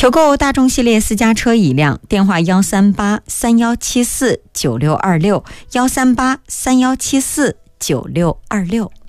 求购大众系列私家车1辆，电话13831749626，13831749626。